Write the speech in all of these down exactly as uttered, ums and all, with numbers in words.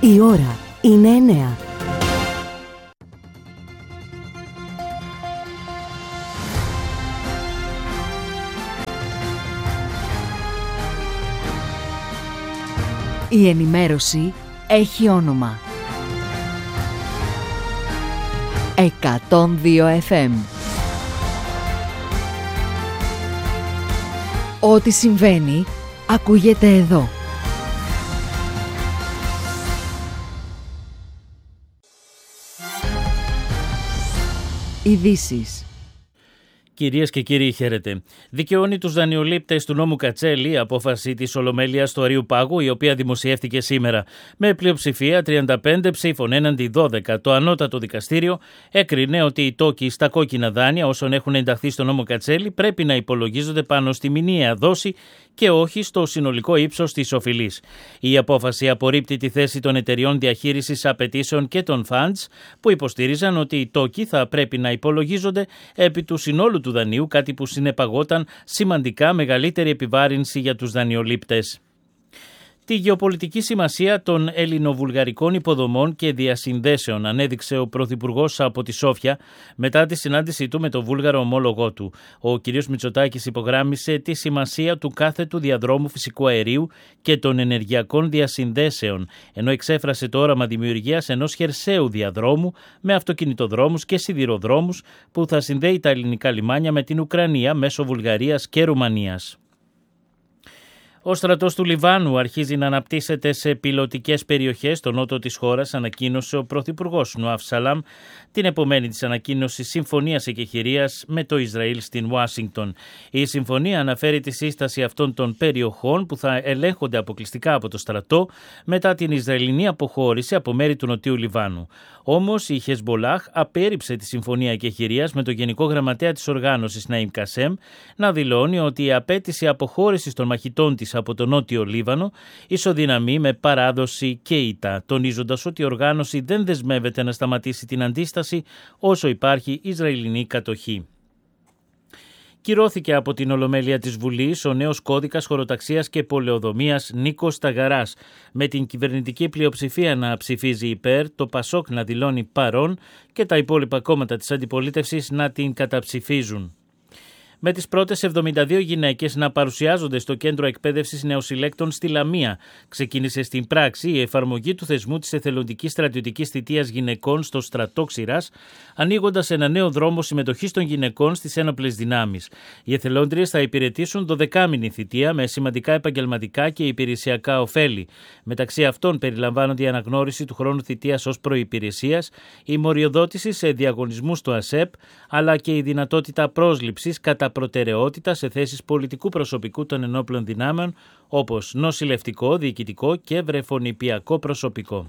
Η ώρα είναι εννέα. Η ενημέρωση έχει όνομα. εκατόν δύο εφ εμ. Ό,τι συμβαίνει, ακούγεται εδώ. Ειδήσεις. Κυρίες και κύριοι, χαίρετε. Δικαιώνει τους δανειολήπτες του νόμου Κατσέλη η απόφαση της Ολομέλειας του Αριουπάγου, η οποία δημοσιεύτηκε σήμερα. Με πλειοψηφία τριάντα πέντε ψήφων έναντι δώδεκα, το ανώτατο δικαστήριο έκρινε ότι οι τόκοι στα κόκκινα δάνεια όσων έχουν ενταχθεί στο νόμο Κατσέλη πρέπει να υπολογίζονται πάνω στη μηνιαία δόση και όχι στο συνολικό ύψος της οφειλής. Η απόφαση απορρίπτει τη θέση των εταιριών διαχείρισης απαιτήσεων και των funds που υποστήριζαν ότι οι τόκοι θα πρέπει να υπολογίζονται επί του συνόλου του δανείου, κάτι που συνεπαγόταν σημαντικά μεγαλύτερη επιβάρυνση για τους δανειολήπτες. Τη γεωπολιτική σημασία των ελληνοβουλγαρικών υποδομών και διασυνδέσεων ανέδειξε ο Πρωθυπουργός από τη Σόφια μετά τη συνάντησή του με τον βούλγαρο ομόλογό του. Ο κ. Μητσοτάκης υπογράμμισε τη σημασία του κάθετου διαδρόμου φυσικού αερίου και των ενεργειακών διασυνδέσεων, ενώ εξέφρασε το όραμα δημιουργίας ενός χερσαίου διαδρόμου με αυτοκινητοδρόμους και σιδηροδρόμους που θα συνδέει τα ελληνικά λιμάνια με την Ουκρανία μέσω Βουλγαρίας και Ρουμανίας. Ο στρατός του Λιβάνου αρχίζει να αναπτύσσεται σε πιλωτικές περιοχές στο νότο της χώρας, ανακοίνωσε ο Πρωθυπουργός Νουάφ Σαλάμ την επομένη της ανακοίνωσης συμφωνίας εκεχηρίας με το Ισραήλ στην Ουάσιγκτον. Η συμφωνία αναφέρει τη σύσταση αυτών των περιοχών που θα ελέγχονται αποκλειστικά από το στρατό μετά την Ισραηλινή αποχώρηση από μέρη του Νοτιού Λιβάνου. Όμως η Χεσμπολάχ απέρριψε τη συμφωνία εκεχηρίας με τον Γενικό Γραμματέα της οργάνωσης Ναΐμ Κασέμ να δηλώνει ότι η απέτηση αποχώρησης των μαχητών της από το Νότιο Λίβανο ισοδυναμεί με παράδοση και ήττα, τονίζοντας ότι η οργάνωση δεν δεσμεύεται να σταματήσει την αντίσταση όσο υπάρχει Ισραηλινή κατοχή. Κυρώθηκε από την Ολομέλεια της Βουλής ο νέος κώδικας χωροταξίας και πολεοδομίας Νίκος Σταγαράς, με την κυβερνητική πλειοψηφία να ψηφίζει υπέρ, το Πασόκ να δηλώνει παρόν και τα υπόλοιπα κόμματα της αντιπολίτευσης να την καταψηφίζουν. Με τις πρώτες εβδομήντα δύο γυναίκες να παρουσιάζονται στο Κέντρο Εκπαίδευσης Νεοσυλλέκτων στη Λαμία, ξεκίνησε στην πράξη η εφαρμογή του θεσμού της εθελοντικής στρατιωτικής θητείας γυναικών στο στρατό Ξηράς, ανοίγοντας ένα νέο δρόμο συμμετοχής των γυναικών στις ένοπλες δυνάμεις. Οι εθελόντριες θα υπηρετήσουν δωδεκάμηνη θητεία με σημαντικά επαγγελματικά και υπηρεσιακά ωφέλη. Μεταξύ αυτών περιλαμβάνονται η αναγνώριση του χρόνου θητείας ως προϋπηρεσίας, η μοριοδότηση σε διαγωνισμούς του ΑΣΕΠ, αλλά και η δυνατότητα πρόσληψης κατά προτεραιότητα σε θέσεις πολιτικού προσωπικού των ενόπλων δυνάμεων, όπως νοσηλευτικό, διοικητικό και βρεφονιπιακό προσωπικό.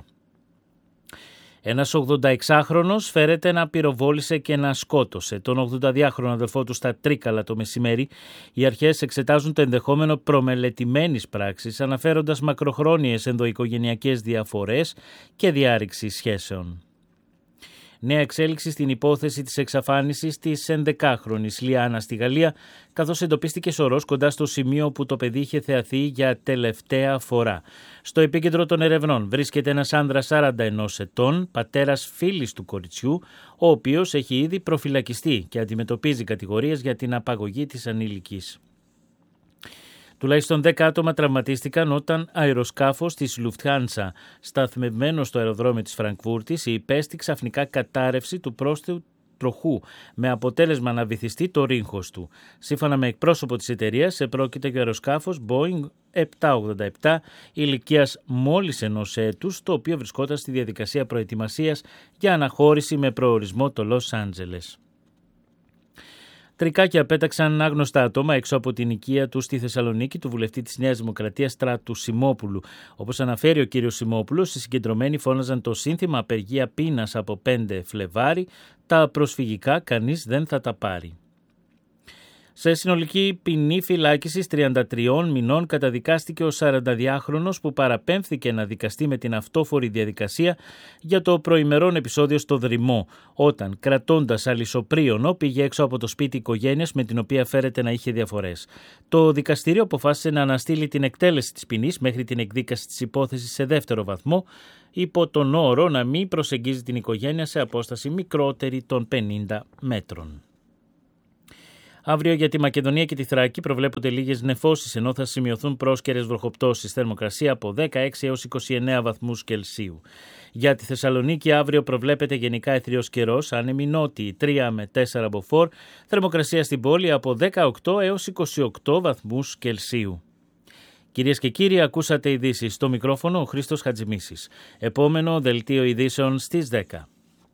Ένας ογδονταεξάχρονος φέρεται να πυροβόλησε και να σκότωσε τον ογδονταδυάχρονο αδελφό του στα Τρίκαλα το μεσημέρι. Οι αρχές εξετάζουν το ενδεχόμενο προμελετημένης πράξης, αναφέροντας μακροχρόνιες ενδοοικογενειακές διαφορές και διάρρηξη σχέσεων. Νέα εξέλιξη στην υπόθεση της εξαφάνισης της ενδεκάχρονης Λιάννα στη Γαλλία, καθώς εντοπίστηκε σωρός κοντά στο σημείο που το παιδί είχε θεαθεί για τελευταία φορά. Στο επίκεντρο των ερευνών βρίσκεται ένας άνδρας σαράντα ενός ετών, πατέρας φίλης του κοριτσιού, ο οποίος έχει ήδη προφυλακιστεί και αντιμετωπίζει κατηγορίες για την απαγωγή της ανήλικης. Τουλάχιστον δέκα άτομα τραυματίστηκαν όταν αεροσκάφος της Lufthansa, σταθμευμένο στο αεροδρόμιο της Φραγκφούρτης, υπέστη ξαφνικά κατάρρευση του πρόσθετου τροχού, με αποτέλεσμα να βυθιστεί το ρίγχος του. Σύμφωνα με εκπρόσωπο της εταιρείας, επρόκειται για αεροσκάφος Boeing επτακόσια ογδόντα επτά ηλικίας μόλις ενός έτους, το οποίο βρισκόταν στη διαδικασία προετοιμασίας για αναχώρηση με προορισμό το Λος Άντζελες. Τρικάκια πέταξαν άγνωστα άτομα έξω από την οικία του στη Θεσσαλονίκη του βουλευτή της Νέας Δημοκρατίας Στράτου Σιμόπουλου. Όπως αναφέρει ο κύριος Σιμόπουλος, οι συγκεντρωμένοι φώναζαν το σύνθημα «Απεργία πείνας από πέντε Φλεβάρι, τα προσφυγικά κανείς δεν θα τα πάρει». Σε συνολική ποινή φυλάκισης τριάντα τριών μηνών καταδικάστηκε ο σαρανταδυάχρονος που παραπέμφθηκε να δικαστεί με την αυτόφορη διαδικασία για το προημερών επεισόδιο στο Δρυμό, όταν κρατώντας αλυσοπρίωνο πήγε έξω από το σπίτι οικογένειας με την οποία φέρεται να είχε διαφορές. Το δικαστήριο αποφάσισε να αναστείλει την εκτέλεση της ποινής μέχρι την εκδίκαση της υπόθεσης σε δεύτερο βαθμό, υπό τον όρο να μην προσεγγίζει την οικογένεια σε απόσταση μικρότερη των πενήντα μέτρων. Αύριο για τη Μακεδονία και τη Θράκη προβλέπονται λίγες νεφώσεις, ενώ θα σημειωθούν πρόσκαιρες βροχοπτώσεις, θερμοκρασία από δεκαέξι έως είκοσι εννέα βαθμούς Κελσίου. Για τη Θεσσαλονίκη αύριο προβλέπεται γενικά αιθριος καιρός, άνεμοι νότιοι τρία με τέσσερα μποφόρ, θερμοκρασία στην πόλη από δεκαοκτώ έως είκοσι οκτώ βαθμούς Κελσίου. Κυρίες και κύριοι, ακούσατε ειδήσεις. Στο μικρόφωνο ο Χρήστος Χατζημίσης. Επόμενο δελτίο ειδήσεων στις δέκα.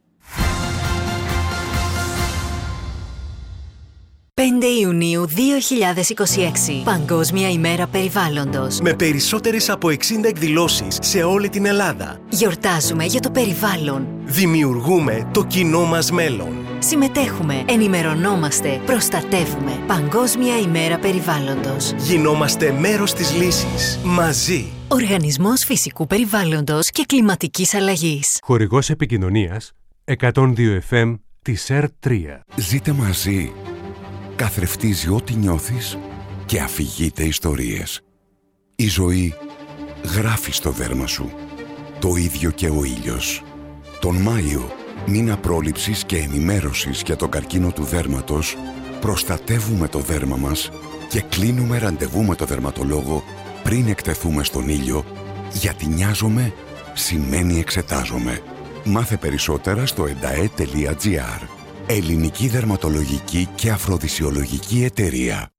πέντε Ιουνίου δύο χιλιάδες είκοσι έξι. Παγκόσμια ημέρα περιβάλλοντος. Με περισσότερες από εξήντα εκδηλώσεις σε όλη την Ελλάδα. Γιορτάζουμε για το περιβάλλον. Δημιουργούμε το κοινό μας μέλλον. Συμμετέχουμε, ενημερωνόμαστε, προστατεύουμε. Παγκόσμια ημέρα περιβάλλοντος. Γινόμαστε μέρος της λύσης. Μαζί. Οργανισμός Φυσικού Περιβάλλοντος και Κλιματικής Αλλαγής. Χορηγός επικοινωνίας εκατόν δύο εφ εμ της ΕΡ τρία. Ζείτε μαζί. Καθρεφτίζει ό,τι νιώθεις και αφηγείται ιστορίες. Η ζωή γράφει στο δέρμα σου. Το ίδιο και ο ήλιος. Τον Μάιο, μήνα πρόληψης και ενημέρωσης για τον καρκίνο του δέρματος, προστατεύουμε το δέρμα μας και κλείνουμε ραντεβού με το δερματολόγο πριν εκτεθούμε στον ήλιο, γιατί νοιάζομαι σημαίνει εξετάζομαι. Μάθε περισσότερα στο ενταέ τελεία τζι άρ. Ελληνική Δερματολογική και Αφροδισιολογική Εταιρεία.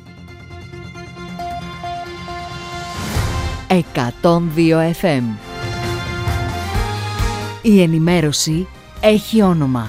εκατόν δύο εφ εμ. Η ενημέρωση έχει όνομα.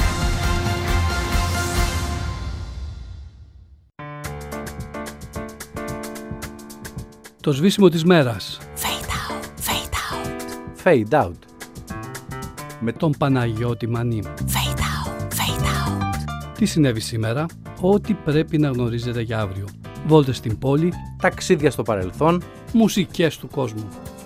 Το σβήσιμο της μέρας. Fade out, fade out. Fade out. Με τον Παναγιώτη Μανή. Fade out, fade out. Τι συνέβη σήμερα, ό,τι πρέπει να γνωρίζετε για αύριο. Βόλτες στην πόλη, Ταξίδια στο παρελθόν. μουσικές του κόσμου.